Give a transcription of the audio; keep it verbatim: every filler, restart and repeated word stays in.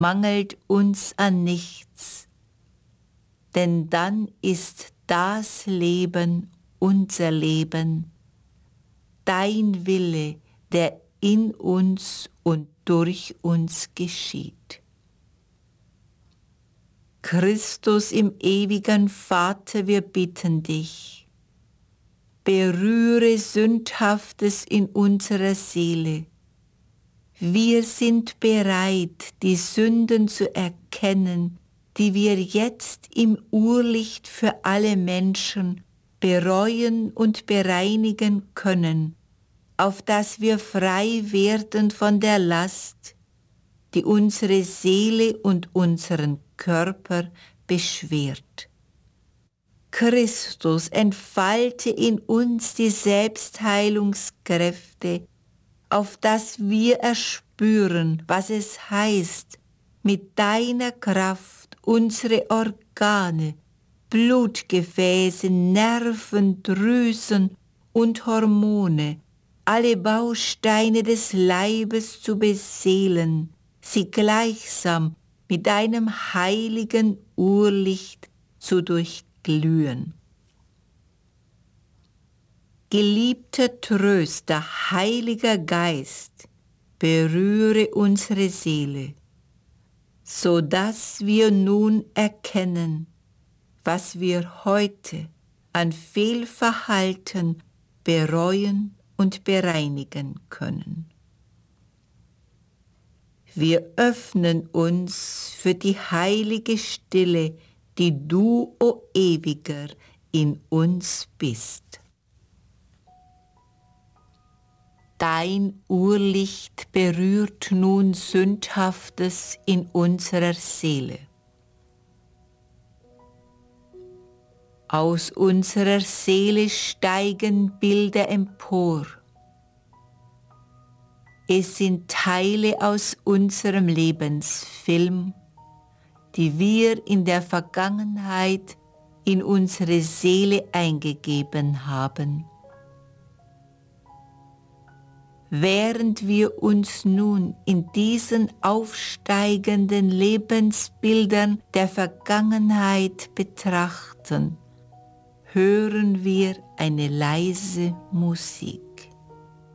mangelt uns an nichts, denn dann ist das Leben unser Leben, dein Wille, der in uns und durch uns geschieht. Christus im ewigen Vater, wir bitten dich, berühre Sündhaftes in unserer Seele. Wir sind bereit, die Sünden zu erkennen, die wir jetzt im Urlicht für alle Menschen bereuen und bereinigen können, auf dass wir frei werden von der Last, die unsere Seele und unseren Körper beschwert. Christus, entfalte in uns die Selbstheilungskräfte, auf dass wir erspüren, was es heißt, mit deiner Kraft unsere Organe, Blutgefäße, Nerven, Drüsen und Hormone, alle Bausteine des Leibes zu beseelen, sie gleichsam mit deinem heiligen Urlicht zu durchglühen. Geliebter Tröster, Heiliger Geist, berühre unsere Seele, so dass wir nun erkennen, was wir heute an Fehlverhalten bereuen und bereinigen können. Wir öffnen uns für die heilige Stille, die du, o Ewiger, in uns bist. Dein Urlicht berührt nun Sündhaftes in unserer Seele. Aus unserer Seele steigen Bilder empor. Es sind Teile aus unserem Lebensfilm, die wir in der Vergangenheit in unsere Seele eingegeben haben. Während wir uns nun in diesen aufsteigenden Lebensbildern der Vergangenheit betrachten, hören wir eine leise Musik.